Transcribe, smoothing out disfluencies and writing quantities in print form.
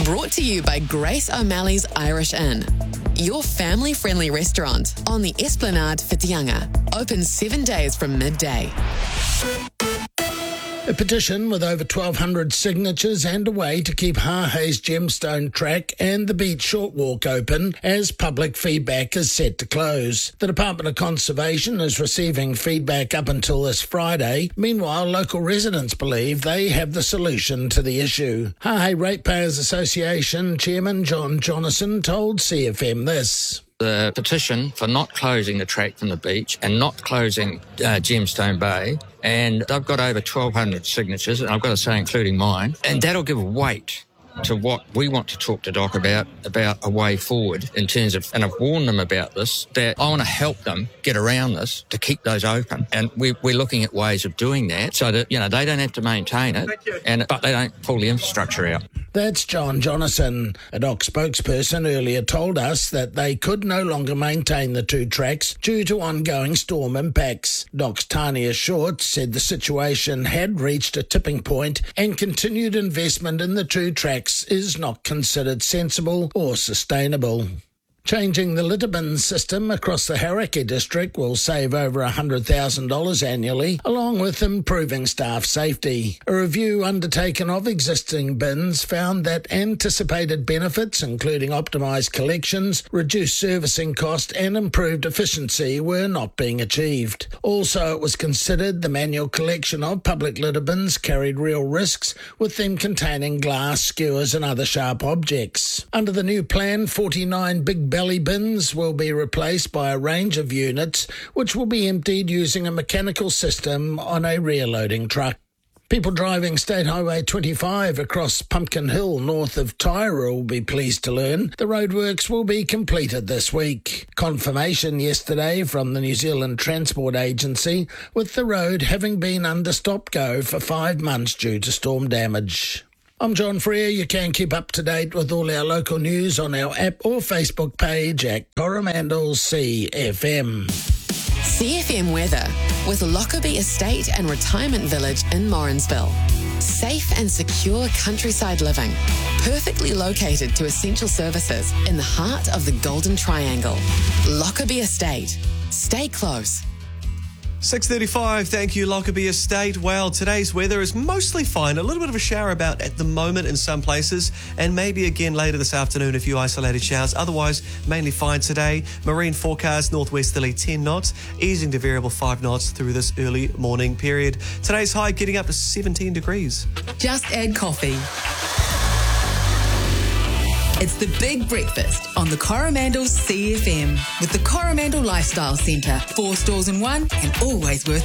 Brought to you by Grace O'Malley's Irish Inn. Your family-friendly restaurant on the Esplanade Whitianga. Open 7 days from midday. A petition with over 1,200 signatures and a way to keep Hahei's Gemstone Track and the Beach Short Walk open as public feedback is set to close. The Department of Conservation is receiving feedback up until this Friday. Meanwhile, local residents believe they have the solution to the issue. Hahei Ratepayers Association Chairman John Jonasson told CFM this. The petition for not closing the track from the beach and not closing Gemstone Bay, and they've got over 1,200 signatures, and I've got to say including mine, and that'll give weight to what we want to talk to Doc about a way forward in terms of, and I've warned them about this, that I want to help them get around this to keep those open. And we're looking at ways of doing that so that, they don't have to maintain it, but they don't pull the infrastructure out. That's John Jonasson. A Doc spokesperson earlier told us that they could no longer maintain the two tracks due to ongoing storm impacts. Doc's Tania Short said the situation had reached a tipping point and continued investment in the two tracks is not considered sensible or sustainable. Changing the litter bin system across the Hauraki district will save over $100,000 annually, along with improving staff safety. A review undertaken of existing bins found that anticipated benefits, including optimised collections, reduced servicing cost and improved efficiency, were not being achieved. Also, it was considered the manual collection of public litter bins carried real risks, with them containing glass, skewers and other sharp objects. Under the new plan, 49 big belly bins will be replaced by a range of units which will be emptied using a mechanical system on a rear-loading truck. People driving State Highway 25 across Pumpkin Hill north of Tyra will be pleased to learn the roadworks will be completed this week. Confirmation yesterday from the New Zealand Transport Agency, with the road having been under stop-go for 5 months due to storm damage. I'm John Freer. You can keep up to date with all our local news on our app or Facebook page at Coromandel CFM. CFM weather with Lockerbie Estate and Retirement Village in Morrinsville. Safe and secure countryside living, perfectly located to essential services in the heart of the Golden Triangle. Lockerbie Estate. Stay close. 6:35, thank you, Lockerbie Estate. Well, today's weather is mostly fine. A little bit of a shower about at the moment in some places, and maybe again later this afternoon a few isolated showers. Otherwise, mainly fine today. Marine forecast, northwesterly 10 knots, easing to variable 5 knots through this early morning period. Today's high getting up to 17 degrees. Just add coffee. It's the Big Breakfast on the Coromandel CFM with the Coromandel Lifestyle Centre. 4 stores in one and always worth